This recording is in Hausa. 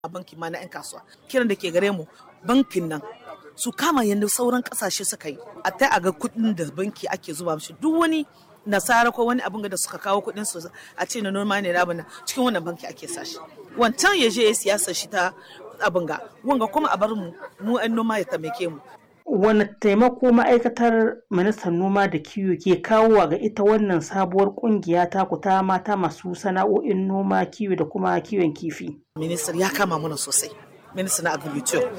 a banki ma na 'yan kasuwa. Kiran da ke gare mu bankin nan su kama yadda sauran kasashe suka yi a ta a ga kuɗin da banki ake zuba mishi duk wani nasara ko wani abin da suka kawo kuɗin su a ce na noma ne rabana cikin wannan banki ake sashi wancan ya je ya siyasa shi ta abin ga wanga kuma a bar mu 'yan noma ya taimake mu. Wani taimako ma'aikatar ministan noma da kiwo ke kawowa ga ita wannan sabuwar kungiya taku ta mata masu sana'o'in noma kiwo da kuma kiwon kifi? Ministan ya kama mana sosai, ministan na agriculture